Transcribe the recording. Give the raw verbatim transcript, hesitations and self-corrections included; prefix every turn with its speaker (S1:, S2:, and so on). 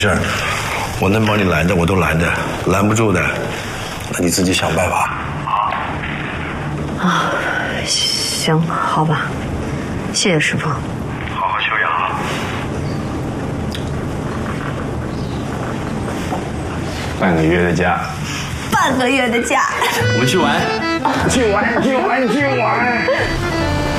S1: 事儿，我能帮你拦的我都拦着，拦不住的，那你自己想办法。
S2: 啊，行，好吧，谢谢师傅。
S1: 好好休养啊。
S3: 半个月的假，
S2: 半个月的假，
S4: 我们去玩，
S3: 去玩去玩去玩。